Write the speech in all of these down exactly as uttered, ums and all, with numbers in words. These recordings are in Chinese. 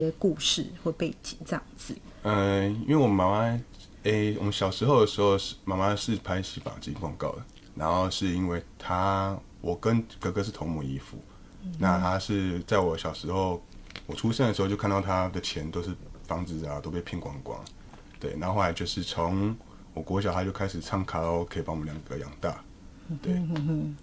些故事或背景这样子？ 嗯、呃，因为我妈妈，诶，我们小时候的时候，妈妈是拍洗发精广告的，然后是因为她，我跟哥哥是同母异父，嗯、那她是在我小时候，我出生的时候就看到她的钱都是房子啊都被骗光光，对，然后后来就是从我国小，她就开始唱卡拉 OK 把我们两个养大，对。嗯哼哼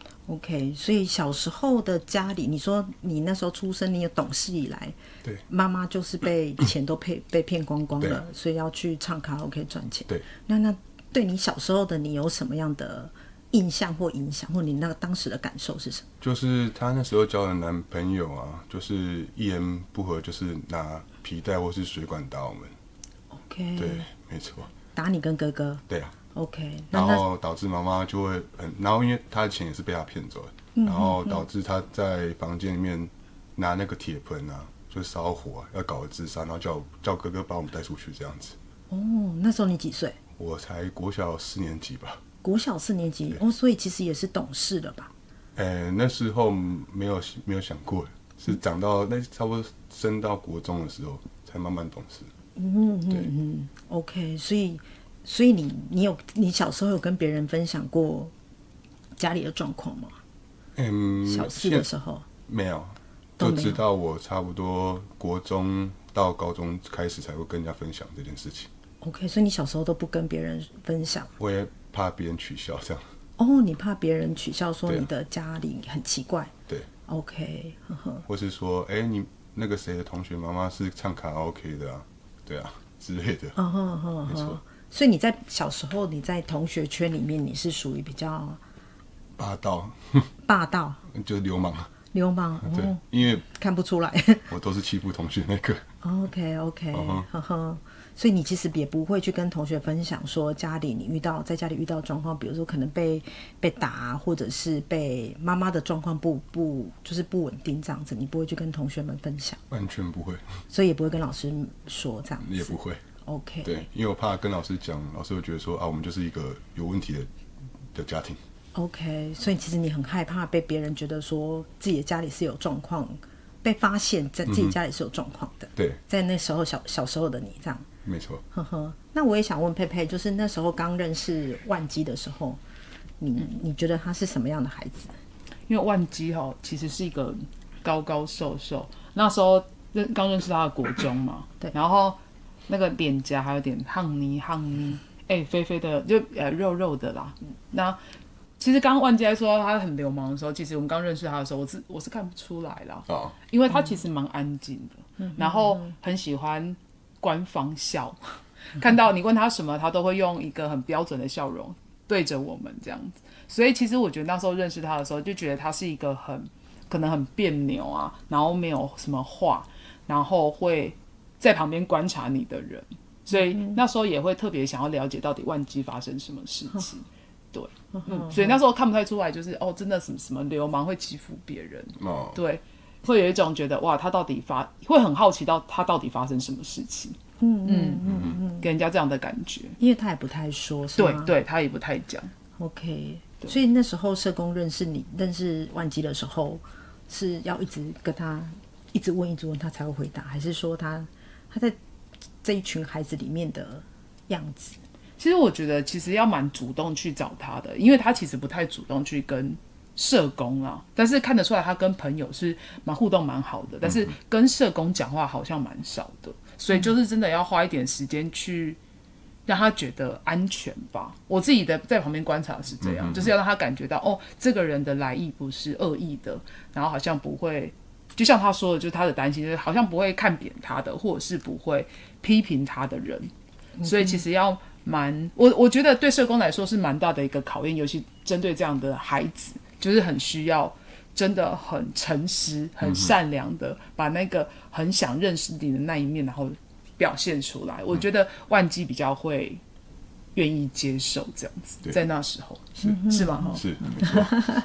OK， 所以小时候的家里，你说你那时候出生，你有懂事以来， 对， 妈妈就是被钱都被被骗光光了，所以要去唱卡拉 OK 赚钱。 对， 那那对你小时候的你有什么样的印象或影响，或你那个当时的感受是什么？ 就是她那时候交的男朋友啊，就是一言不合就是拿皮带或是水管打我们。 OK， 对，没错。 打你跟哥哥？ 对啊。 OK， 然后导致妈妈就会很，然后因为她的钱也是被他骗走了，嗯、然后导致她在房间里面拿那个铁盆啊，就烧火、啊，要搞自杀，然后叫叫哥哥把我们带出去这样子。 哦，那时候你几岁？ 我才国小四年级吧。 国小四年级哦，所以其实也是懂事了吧？ 呃，那时候没有没有想过，是长到那差不多升到国中的时候才慢慢懂事。 嗯嗯嗯 ，OK， 所以。所以你你有你小时候有跟别人分享过家里的状况吗？ 嗯， 小四的时候没有，就直到我差不多国中到高中开始才会跟人家分享这件事情。 OK， 所以你小时候都不跟别人分享？ 我也怕别人取笑这样。 哦，你怕别人取笑说你的家里很奇怪？ 对。 OK， 呵呵。 或是说，哎、欸，你那个谁的同学妈妈是唱卡拉 OK 的啊？对啊，之类的。 嗯哼哼，没错。所以你在小时候，你在同学圈里面，你是属于比较霸道， 霸道， 就是流氓， 流氓。 对， 哦、 因为看不出来， 我都是欺负同学那个。 OK OK， 呵呵。所以你其实也不会去跟同学分享说家里你遇到在家里遇到状况，比如说可能被被打，或者是被妈妈的状况不不就是不稳定这样子，你不会去跟同学们分享， 完全不会。 所以也不会跟老师说这样子， 也不会。 OK， 对，因为我怕跟老师讲，老师会觉得说啊，我们就是一个有问题的的家庭。 OK， 所以其实你很害怕被别人觉得说自己的家里是有状况，被发现在自己家里是有状况的。 嗯、对， 在那时候小小时候的你这样， 没错。 呵呵。那我也想问佩佩，就是那时候刚认识万基的时候，你你觉得他是什么样的孩子？ 因为万基哈其实是一个高高瘦瘦，那时候刚认识他的国中嘛，对，然后。那个脸颊还有点夯泥夯泥，哎、欸，肥肥的就呃肉肉的啦。那其实刚刚万基在说他很流氓的时候，其实我们刚认识他的时候，我是我是看不出来啦，哦、因为他其实蛮安静的，嗯、然后很喜欢官方笑，嗯、看到你问他什么，他都会用一个很标准的笑容对着我们这样子。所以其实我觉得那时候认识他的时候，就觉得他是一个很可能很别扭啊，然后没有什么话，然后会。在旁边观察你的人，所以那时候也会特别想要了解到底万基发生什么事情，对，嗯，所以那时候看不太出来，就是哦，真的什么什么流氓会欺负别人，哦，对，会有一种觉得哇，他到底发，会很好奇到他到底发生什么事情，嗯嗯嗯嗯，给人家这样的感觉， 因为他也不太说，是吗？ 对对，他也不太讲 ，OK， 所以那时候社工认识你，认识万基的时候，是要一直跟他一直问一直问他才会回答，还是说他？他在这一群孩子里面的样子， 其实我觉得其实要蛮主动去找他的，因为他其实不太主动去跟社工啊，但是看得出来他跟朋友是蛮互动蛮好的，但是跟社工讲话好像蛮少的，所以就是真的要花一点时间去让他觉得安全吧。我自己的在旁边观察是这样，就是要让他感觉到哦，这个人的来意不是恶意的，然后好像不会。就像他说的，就是他的担心，就是好像不会看扁他的，或者是不会批评他的人，嗯、所以其实要蛮，我我觉得对社工来说是蛮大的一个考验，尤其针对这样的孩子，就是很需要真的很诚实、很善良的，把那个很想认识你的那一面，然后表现出来。嗯、我觉得万基比较会愿意接受这样子，在那时候是是吗？ 是，没错。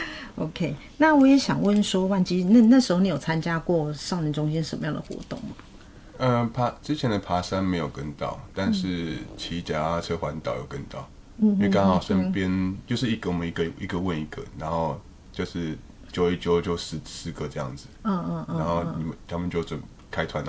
OK， 那我也想问说，万基，那那时候你有参加过少年中心什么样的活动吗？ 呃，爬之前的爬山没有跟到，但是骑脚踏车环岛有跟到，嗯、因为刚好身边就是一个我们一个一个问一个，然后就是揪一揪就十十个这样子，嗯嗯嗯，然后你们他们就准开团。